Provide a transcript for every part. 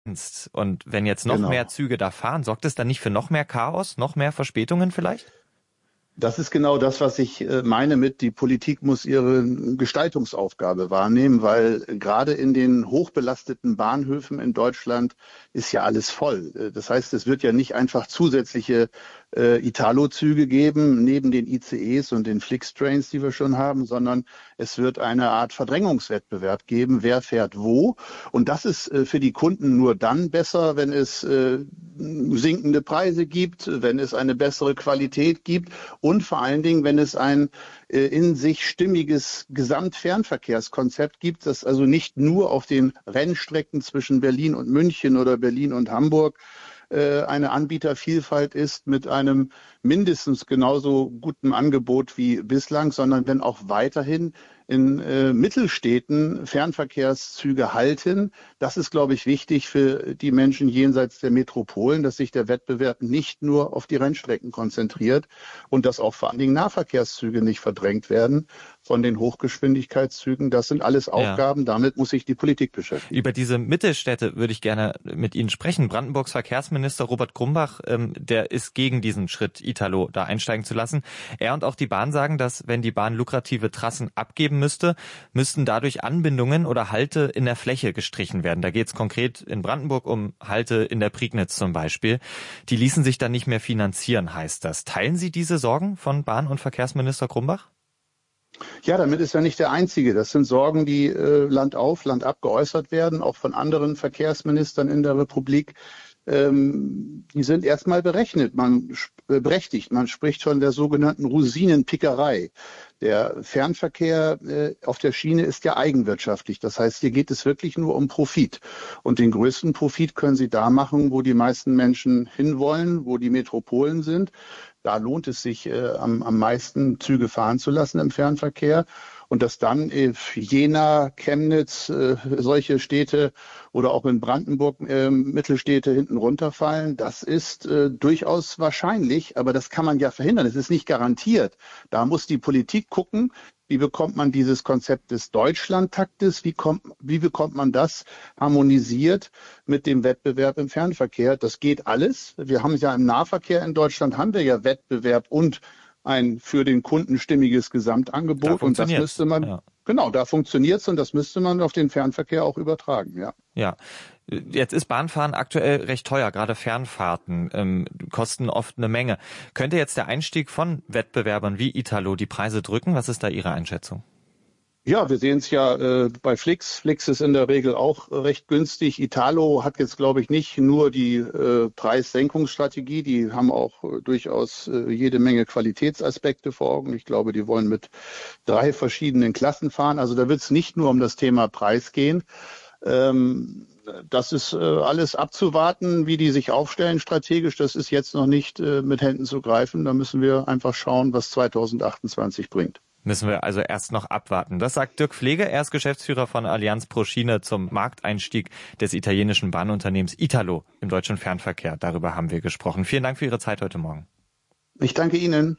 Und wenn jetzt noch mehr Züge da fahren, sorgt es dann nicht für noch mehr Chaos, noch mehr Verspätungen vielleicht? Das ist genau das, was ich meine mit, die Politik muss ihre Gestaltungsaufgabe wahrnehmen, weil gerade in den hochbelasteten Bahnhöfen in Deutschland ist ja alles voll. Das heißt, es wird ja nicht einfach zusätzliche Italo-Züge geben, neben den ICEs und den Flixtrains, die wir schon haben, sondern es wird eine Art Verdrängungswettbewerb geben, wer fährt wo. Und das ist für die Kunden nur dann besser, wenn es sinkende Preise gibt, wenn es eine bessere Qualität gibt und vor allen Dingen, wenn es ein in sich stimmiges Gesamtfernverkehrskonzept gibt, das also nicht nur auf den Rennstrecken zwischen Berlin und München oder Berlin und Hamburg eine Anbietervielfalt ist mit einem mindestens genauso guten Angebot wie bislang, sondern wenn auch weiterhin in Mittelstädten Fernverkehrszüge halten. Das ist, glaube ich, wichtig für die Menschen jenseits der Metropolen, dass sich der Wettbewerb nicht nur auf die Rennstrecken konzentriert und dass auch vor allen Dingen Nahverkehrszüge nicht verdrängt werden von den Hochgeschwindigkeitszügen. Das sind alles Aufgaben, damit muss sich die Politik beschäftigen. Über diese Mittelstädte würde ich gerne mit Ihnen sprechen. Brandenburgs Verkehrsminister Robert Grumbach, der ist gegen diesen Schritt, Italo da einsteigen zu lassen. Er und auch die Bahn sagen, dass wenn die Bahn lukrative Trassen abgeben müssten dadurch Anbindungen oder Halte in der Fläche gestrichen werden. Da geht es konkret in Brandenburg um Halte in der Prignitz zum Beispiel. Die ließen sich dann nicht mehr finanzieren, heißt das. Teilen Sie diese Sorgen von Bahn- und Verkehrsminister Grumbach? Ja, damit ist er nicht der Einzige. Das sind Sorgen, die Land auf, Land ab geäußert werden, auch von anderen Verkehrsministern in der Republik. Die sind erstmal berechtigt. Man spricht von der sogenannten Rosinenpickerei. Der Fernverkehr auf der Schiene ist ja eigenwirtschaftlich. Das heißt, hier geht es wirklich nur um Profit. Und den größten Profit können Sie da machen, wo die meisten Menschen hinwollen, wo die Metropolen sind. Da lohnt es sich am meisten Züge fahren zu lassen im Fernverkehr. Und dass dann Jena, Chemnitz, solche Städte oder auch in Brandenburg Mittelstädte hinten runterfallen, das ist durchaus wahrscheinlich, aber das kann man ja verhindern. Es ist nicht garantiert. Da muss die Politik gucken, wie bekommt man dieses Konzept des Deutschlandtaktes, wie bekommt man das harmonisiert mit dem Wettbewerb im Fernverkehr. Das geht alles. Wir haben ja im Nahverkehr in Deutschland, haben wir ja Wettbewerb und ein für den Kunden stimmiges Gesamtangebot. Und das müsste man, da funktioniert es und das müsste man auf den Fernverkehr auch übertragen, ja. Ja, jetzt ist Bahnfahren aktuell recht teuer, gerade Fernfahrten kosten oft eine Menge. Könnte jetzt der Einstieg von Wettbewerbern wie Italo die Preise drücken? Was ist da Ihre Einschätzung? Ja, wir sehen es ja bei Flix. Flix ist in der Regel auch recht günstig. Italo hat jetzt, glaube ich, nicht nur die Preissenkungsstrategie. Die haben auch durchaus jede Menge Qualitätsaspekte vor Augen. Ich glaube, die wollen mit 3 verschiedenen Klassen fahren. Also da wird es nicht nur um das Thema Preis gehen. Das ist alles abzuwarten, wie die sich aufstellen strategisch. Das ist jetzt noch nicht mit Händen zu greifen. Da müssen wir einfach schauen, was 2028 bringt. Müssen wir also erst noch abwarten. Das sagt Dirk Pflege. Er ist Geschäftsführer von Allianz pro Schiene zum Markteinstieg des italienischen Bahnunternehmens Italo im deutschen Fernverkehr. Darüber haben wir gesprochen. Vielen Dank für Ihre Zeit heute Morgen. Ich danke Ihnen.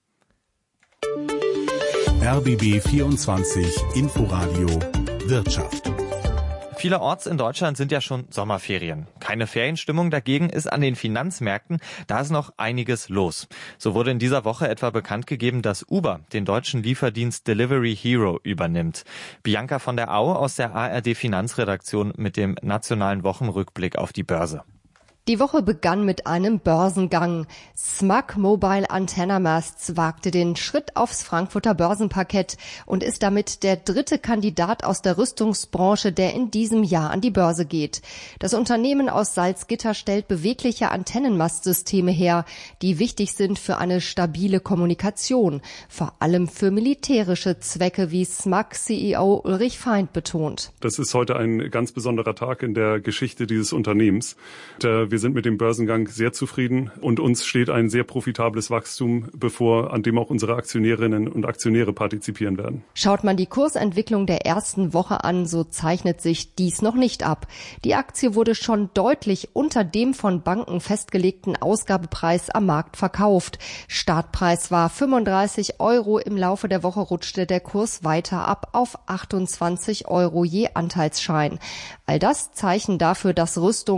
RBB 24 Inforadio Wirtschaft. Vielerorts in Deutschland sind ja schon Sommerferien. Keine Ferienstimmung dagegen ist an den Finanzmärkten. Da ist noch einiges los. So wurde in dieser Woche etwa bekannt gegeben, dass Uber den deutschen Lieferdienst Delivery Hero übernimmt. Bianca von der Au aus der ARD Finanzredaktion mit dem nationalen Wochenrückblick auf die Börse. Die Woche begann mit einem Börsengang. SMAC Mobile Antenna Masts wagte den Schritt aufs Frankfurter Börsenparkett und ist damit der 3. Kandidat aus der Rüstungsbranche, der in diesem Jahr an die Börse geht. Das Unternehmen aus Salzgitter stellt bewegliche Antennenmastsysteme her, die wichtig sind für eine stabile Kommunikation, vor allem für militärische Zwecke, wie SMAC-CEO Ulrich Feind betont. Das ist heute ein ganz besonderer Tag in der Geschichte dieses Unternehmens. Wir Wir sind mit dem Börsengang sehr zufrieden und uns steht ein sehr profitables Wachstum bevor, an dem auch unsere Aktionärinnen und Aktionäre partizipieren werden. Schaut man die Kursentwicklung der ersten Woche an, so zeichnet sich dies noch nicht ab. Die Aktie wurde schon deutlich unter dem von Banken festgelegten Ausgabepreis am Markt verkauft. Startpreis war 35 €. Im Laufe der Woche rutschte der Kurs weiter ab auf 28 € je Anteilsschein. All das Zeichen dafür, dass Rüstung